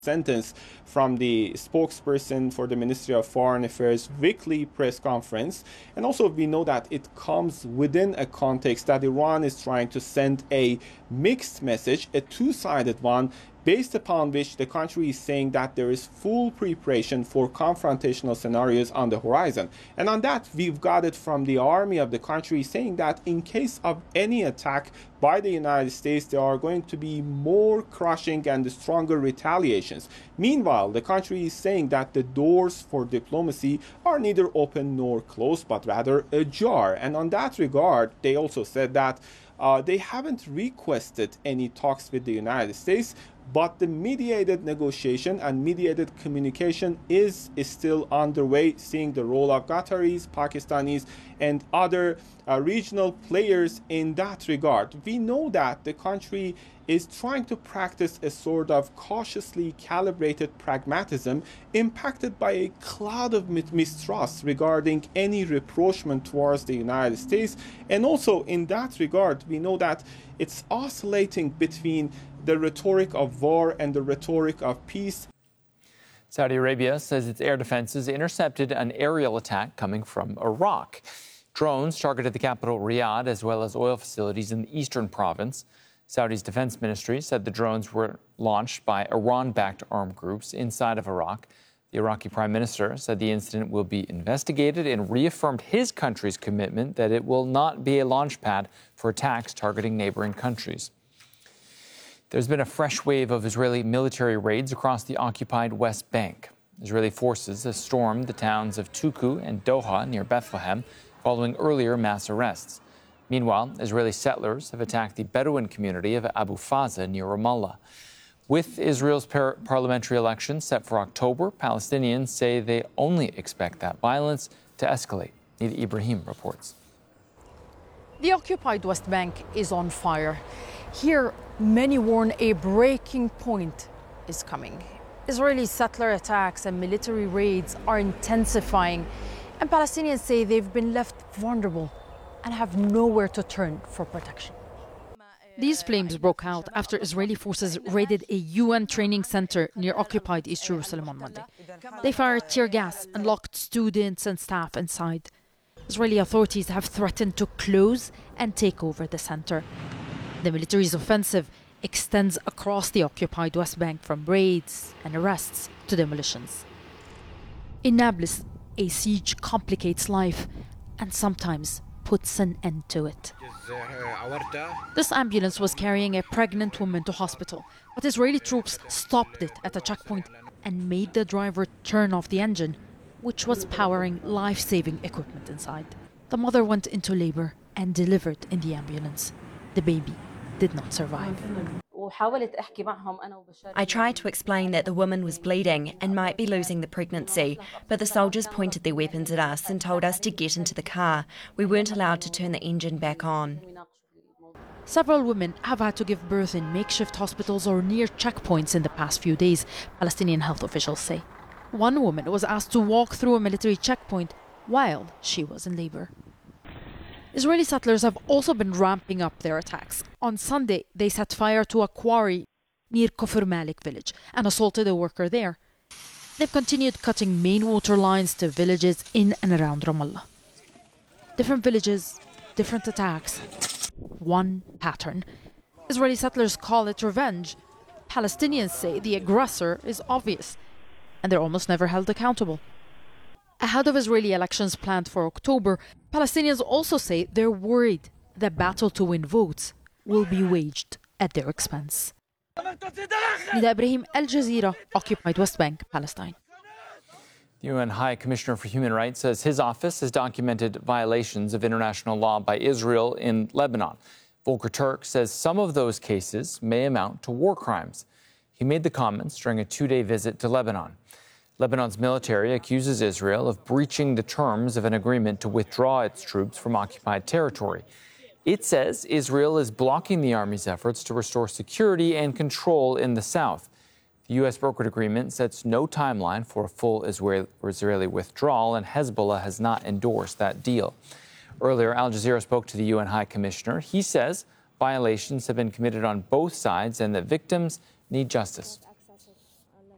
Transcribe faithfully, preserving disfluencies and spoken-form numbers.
Sentence from the spokesperson for the Ministry of Foreign Affairs weekly press conference. And also we know that it comes within a context that Iran is trying to send a mixed message, a two-sided one, based upon which the country is saying that there is full preparation for confrontational scenarios on the horizon. And on that, we've got it from the army of the country saying that in case of any attack by the United States, there are going to be more crushing and stronger retaliations. Meanwhile, the country is saying that the doors for diplomacy are neither open nor closed, but rather ajar. And on that regard, they also said that Uh, they haven't requested any talks with the United States, but the mediated negotiation and mediated communication is, is still underway, seeing the role of Qataris, Pakistanis, and other uh, regional players in that regard. We know that the country is trying to practice a sort of cautiously calibrated pragmatism impacted by a cloud of mistrust regarding any rapprochement towards the United States. And also in that regard, we know that it's oscillating between the rhetoric of war and the rhetoric of peace. Saudi Arabia says its air defenses intercepted an aerial attack coming from Iraq. Drones targeted the capital Riyadh as well as oil facilities in the eastern province. Saudi's defense ministry said the drones were launched by Iran-backed armed groups inside of Iraq. The Iraqi prime minister said the incident will be investigated and reaffirmed his country's commitment that it will not be a launch pad for attacks targeting neighboring countries. There's been a fresh wave of Israeli military raids across the occupied West Bank. Israeli forces have stormed the towns of Tuku and Doha near Bethlehem following earlier mass arrests. Meanwhile, Israeli settlers have attacked the Bedouin community of Abu Faza near Ramallah. With Israel's par- parliamentary elections set for October, Palestinians say they only expect that violence to escalate. Nida Ibrahim reports. The occupied West Bank is on fire. Here, many warn a breaking point is coming. Israeli settler attacks and military raids are intensifying, and Palestinians say they've been left vulnerable and have nowhere to turn for protection. These flames broke out after Israeli forces raided a U N training center near occupied East Jerusalem on Monday. They fired tear gas and locked students and staff inside. Israeli authorities have threatened to close and take over the center. The military's offensive extends across the occupied West Bank from raids and arrests to demolitions. In Nablus, a siege complicates life and sometimes puts an end to it. This ambulance was carrying a pregnant woman to hospital, but Israeli troops stopped it at a checkpoint and made the driver turn off the engine, which was powering life-saving equipment inside. The mother went into labor and delivered in the ambulance. The baby did not survive. I tried to explain that the woman was bleeding and might be losing the pregnancy, but the soldiers pointed their weapons at us and told us to get into the car. We weren't allowed to turn the engine back on. Several women have had to give birth in makeshift hospitals or near checkpoints in the past few days, Palestinian health officials say. One woman was asked to walk through a military checkpoint while she was in labor. Israeli settlers have also been ramping up their attacks. On Sunday, they set fire to a quarry near Kufr Malik village and assaulted a worker there. They've continued cutting main water lines to villages in and around Ramallah. Different villages, different attacks, one pattern. Israeli settlers call it revenge. Palestinians say the aggressor is obvious, and they're almost never held accountable. Ahead of Israeli elections planned for October, Palestinians also say they're worried the battle to win votes will be waged at their expense. Nida Ibrahim, Al Jazeera, occupied West Bank, Palestine. The U N High Commissioner for Human Rights says his office has documented violations of international law by Israel in Lebanon. Volker Turk says some of those cases may amount to war crimes. He made the comments during a two-day visit to Lebanon. Lebanon's military accuses Israel of breaching the terms of an agreement to withdraw its troops from occupied territory. It says Israel is blocking the army's efforts to restore security and control in the south. The U S brokered agreement sets no timeline for a full Israeli withdrawal, and Hezbollah has not endorsed that deal. Earlier, Al Jazeera spoke to the U N High Commissioner. He says violations have been committed on both sides and that victims need justice.